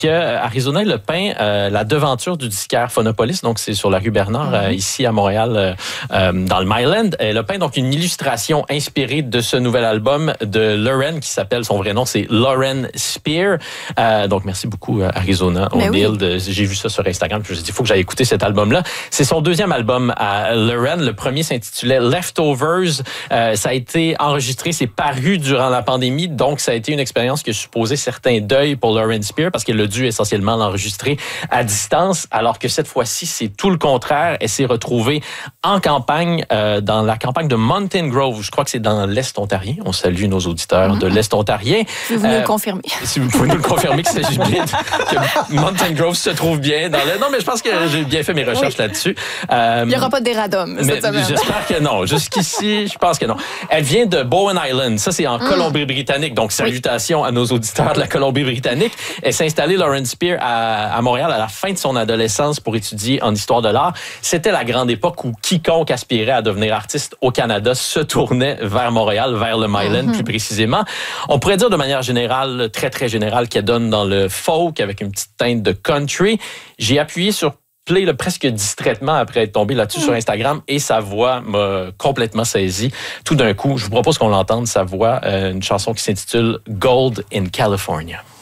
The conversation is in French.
que Arizona Le Pen, la devanture du disquaire Phonopolis, donc c'est sur la rue Bernard, ici à Montréal, dans le Myland. Le Pen, donc une illustration inspirée de ce nouvel album de Lauren, qui s'appelle, son vrai nom, c'est Lauren Spear. Donc merci beaucoup Arizona O'Neill. J'ai vu ça sur Instagram, puis je me suis dit, il faut que j'aille écouter cet album-là. C'est son deuxième album à Lauren. Le premier s'intitulait Leftovers. Ça a été enregistré, c'est paru durant la pandémie, donc ça a été une expérience qui a supposé certains deuils pour Lauren Spear, parce qu'elle a dû essentiellement l'enregistrer à distance, alors que cette fois-ci, c'est tout le contraire. Elle s'est retrouvée en campagne, dans la campagne de Mountain Grove. Je crois que c'est dans l'Est ontarien. On salue nos auditeurs de l'Est ontarien. Si vous nous le confirmez. Si vous pouvez nous le confirmer qu'il s'agit bien que Mountain Grove se trouve bien dans l'Est. Non, mais je pense que j'ai bien fait mes recherches là-dessus. Il n'y aura pas d'Eradom cette semaine. J'espère que non. Jusqu'ici, je pense que non. Elle vient de Bowen Island. Ça, c'est en Colombie-Britannique. Donc, salutations à nos auditeurs de la Colombie-Britannique. Elle s'est installée, Lauren Spear, à Montréal à la fin de son adolescence pour étudier en histoire de l'art. C'était la grande époque où quiconque aspirait à devenir artiste au Canada se tournait vers Montréal, vers le Myland plus précisément. On pourrait dire de manière générale, très très générale, qu'elle donne dans le folk avec une petite teinte de country. J'ai appuyé sur play là, presque distraitement après être tombé là-dessus sur Instagram et sa voix m'a complètement saisi. Tout d'un coup, je vous propose qu'on l'entende, sa voix, une chanson qui s'intitule Gold in California.